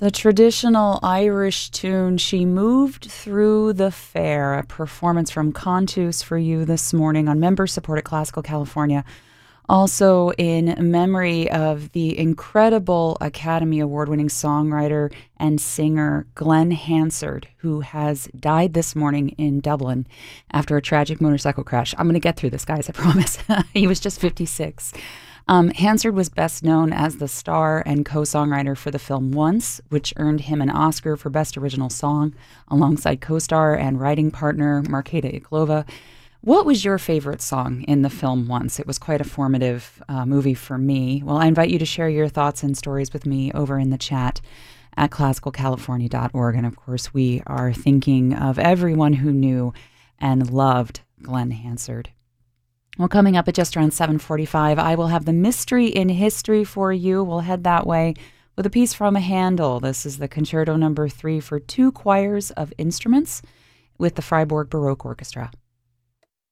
The traditional Irish tune, She Moved Through the Fair, a performance from Contus for you this morning on member-supported Classical California. Also in memory of the incredible Academy Award-winning songwriter and singer Glenn Hansard, who has died this morning in Dublin after a tragic motorcycle crash. I'm going to get through this, guys, I promise. He was just 56. Hansard was best known as the star and co-songwriter for the film Once, which earned him an Oscar for Best Original Song, alongside co-star and writing partner Marketa Iglova. What was your favorite song in the film Once? It was quite a formative movie for me. Well, I invite you to share your thoughts and stories with me over in the chat at classicalcalifornia.org. And of course, we are thinking of everyone who knew and loved Glenn Hansard. Well, coming up at just around 7:45, I will have the Mystery in History for you. We'll head that way with a piece from Handel. This is the Concerto No. 3 for two choirs of instruments with the Freiburg Baroque Orchestra.